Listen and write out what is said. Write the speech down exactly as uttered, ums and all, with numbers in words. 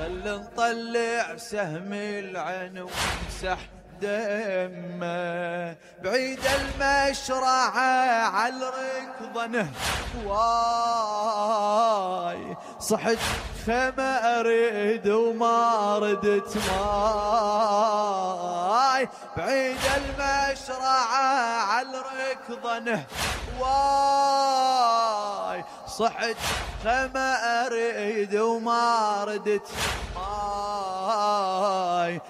خل نطلع سهم العين وامسح دمه، بعيد المشرعة على الركض واي، صحت خيمة أريد وما ردت ماي، بعيد المشرعة على الركض واي، صحت خيمة أريد وما ردت ماي،